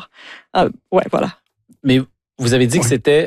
mort. Ouais, voilà. Mais vous avez dit que c'était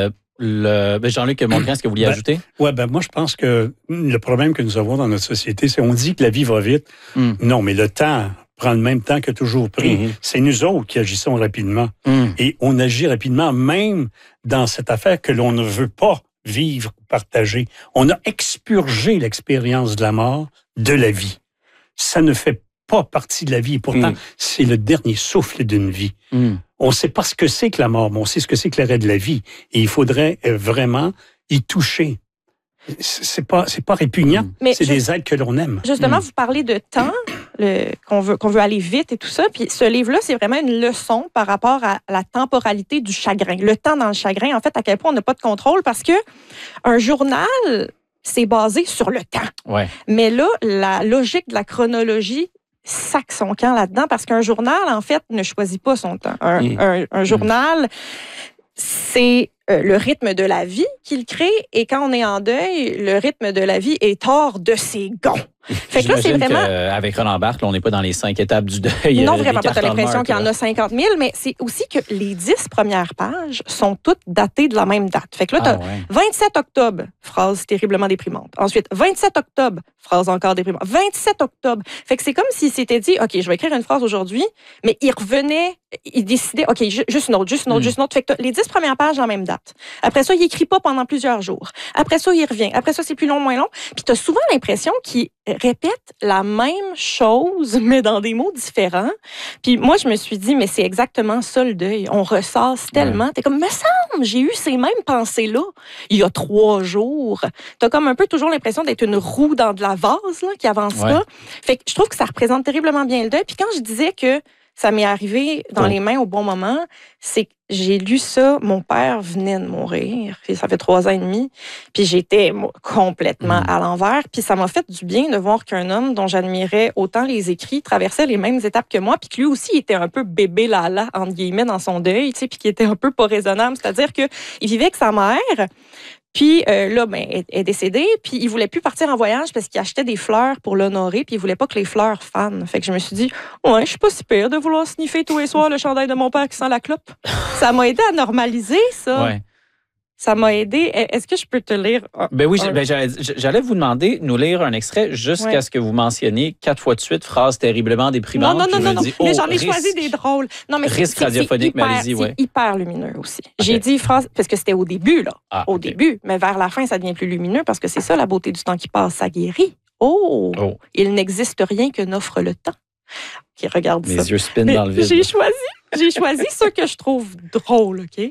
Jean-Luc Mongrain, est-ce que vous vouliez ajouter? Oui, moi, je pense que le problème que nous avons dans notre société, c'est qu'on dit que la vie va vite. Non, mais le temps prend le même temps que toujours pris. C'est nous autres qui agissons rapidement. Et on agit rapidement, même dans cette affaire que l'on ne veut pas vivre, partager. On a expurgé l'expérience de la mort de la vie. Ça ne fait pas partie de la vie. Et pourtant, c'est le dernier souffle d'une vie. On ne sait pas ce que c'est que la mort, mais on sait ce que c'est que l'arrêt de la vie. Et il faudrait vraiment y toucher. C'est pas répugnant. C'est des êtres que l'on aime. Justement, vous parlez de temps, qu'on veut aller vite et tout ça. Puis ce livre-là, c'est vraiment une leçon par rapport à la temporalité du chagrin. Le temps dans le chagrin, en fait, à quel point on n'a pas de contrôle parce que un journal, c'est basé sur le temps. Ouais. Mais là, la logique de la chronologie sac son camp là-dedans parce qu'un journal, en fait, ne choisit pas son temps. Un journal, c'est le rythme de la vie qu'il crée et quand on est en deuil, le rythme de la vie est hors de ses gonds. Fait que là, c'est vraiment. Avec Roland Barthes, on n'est pas dans les 5 étapes du deuil. Non, vraiment pas. T'as l'impression qu'il y en a 50 000, mais c'est aussi que les 10 premières pages sont toutes datées de la même date. Fait que là, t'as 27 octobre, phrase terriblement déprimante. Ensuite, 27 octobre, phrase encore déprimante. 27 octobre. Fait que c'est comme s'il s'était dit, OK, je vais écrire une phrase aujourd'hui, mais il revenait, il décidait, OK, juste une autre. Fait que t'as les 10 premières pages en même date. Après ça, il écrit pas pendant plusieurs jours. Après ça, il revient. Après ça, c'est plus long, moins long. Puis t'as souvent l'impression qu'il répète la même chose, mais dans des mots différents. Puis moi, je me suis dit, mais c'est exactement ça le deuil. On ressasse tellement. T'es comme, me semble, j'ai eu ces mêmes pensées-là il y a 3 jours. T'as comme un peu toujours l'impression d'être une roue dans de la vase là, qui avance pas. Fait que je trouve que ça représente terriblement bien le deuil. Puis quand je disais que ça m'est arrivé dans les mains au bon moment, c'est que j'ai lu ça, mon père venait de mourir, puis ça fait 3 ans et demi, puis j'étais complètement à l'envers, puis ça m'a fait du bien de voir qu'un homme dont j'admirais autant les écrits traversait les mêmes étapes que moi, puis que lui aussi il était un peu bébé lala, entre guillemets, dans son deuil, tu sais, puis qui était un peu pas raisonnable, c'est-à-dire qu'il vivait avec sa mère. Puis là, elle est décédée, puis il voulait plus partir en voyage parce qu'il achetait des fleurs pour l'honorer, puis il voulait pas que les fleurs fanent. Fait que je me suis dit, ouais, je suis pas si pire de vouloir sniffer tous les soirs le chandail de mon père qui sent la clope. Ça m'a aidé à normaliser ça. Ouais. Ça m'a aidé. Est-ce que je peux te lire? Ben oui, j'allais vous demander de nous lire un extrait jusqu'à ce que vous mentionniez 4 fois de suite phrase terriblement déprimante. Non. Mais j'en ai choisi des drôles. Non, mais risque radiophonique, mais allez-y, c'est hyper lumineux aussi. Okay. J'ai dit phrase, parce que c'était au début, là. Au début. Mais vers la fin, ça devient plus lumineux parce que c'est ça, la beauté du temps qui passe, ça guérit. Il n'existe rien que n'offre le temps. OK, regarde ça. Mes yeux spinent dans le vide. J'ai choisi ceux que je trouve drôles, OK?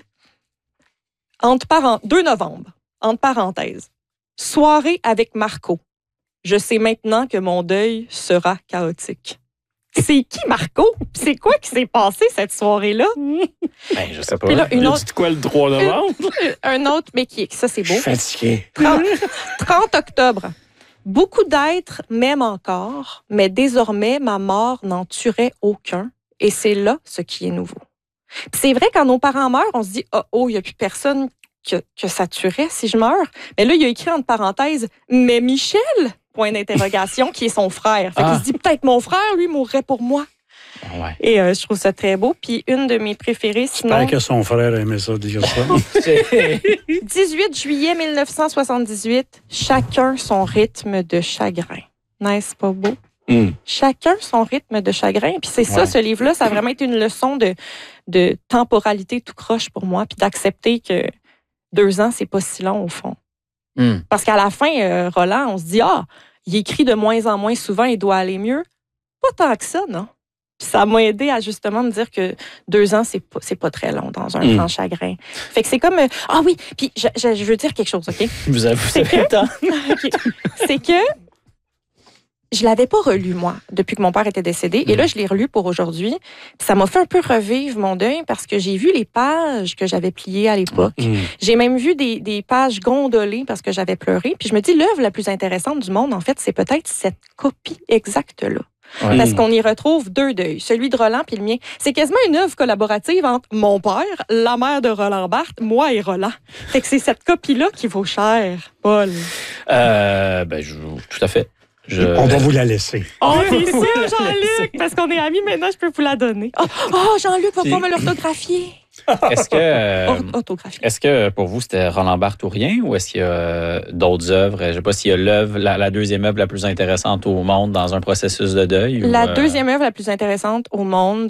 2 novembre, entre parenthèses. Soirée avec Marco. Je sais maintenant que mon deuil sera chaotique. C'est qui Marco? C'est quoi qui s'est passé cette soirée-là? Ben, je sais pas. Puis là, Il a dit quoi le 3 novembre? Un autre, mais ça c'est beau. Je suis fatigué. 30 octobre. Beaucoup d'êtres m'aiment encore, mais désormais ma mort n'en tuerait aucun. Et c'est là ce qui est nouveau. Puis c'est vrai, quand nos parents meurent, on se dit « Oh, il n'y a plus personne que ça tuerait si je meurs. » Mais là, il a écrit entre parenthèses « Mais Michel ?» point d'interrogation, qui est son frère. Fait qu'il se dit « Peut-être mon frère, lui, mourrait pour moi. » Et je trouve ça très beau. Puis une de mes préférées, sinon... J'espère que son frère aimait ça, dire ça. 18 juillet 1978, chacun son rythme de chagrin. N'est-ce pas beau? Chacun son rythme de chagrin. Puis c'est ça, ce livre-là, ça a vraiment été une leçon de temporalité tout croche pour moi, puis d'accepter que 2 ans, c'est pas si long au fond. Parce qu'à la fin, Roland, on se dit, il écrit de moins en moins souvent, il doit aller mieux. Pas tant que ça, non? Puis ça m'a aidé à justement me dire que 2 ans, c'est pas très long dans un grand chagrin. Fait que c'est comme... oui, puis je veux dire quelque chose, OK? Vous avez le temps. Okay. C'est que je l'avais pas relu, moi, depuis que mon père était décédé. Et là, je l'ai relu pour aujourd'hui. Ça m'a fait un peu revivre mon deuil parce que j'ai vu les pages que j'avais pliées à l'époque. J'ai même vu des pages gondolées parce que j'avais pleuré. Puis je me dis, l'œuvre la plus intéressante du monde, en fait, c'est peut-être cette copie exacte-là. Parce qu'on y retrouve 2 deuils, celui de Roland puis le mien. C'est quasiment une œuvre collaborative entre mon père, la mère de Roland Barthes, moi et Roland. Fait que c'est cette copie-là qui vaut cher, Paul. Tout à fait. On va vous la laisser. Oh, c'est sûr, Jean-Luc, parce qu'on est amis maintenant, je peux vous la donner. Oh, Jean-Luc va pouvoir me l'orthographier. Est-ce que pour vous, c'était Roland Barthes ou rien, ou est-ce qu'il y a d'autres œuvres? Je ne sais pas s'il y a l'œuvre, la deuxième œuvre la plus intéressante au monde dans un processus de deuil. La deuxième œuvre la plus intéressante au monde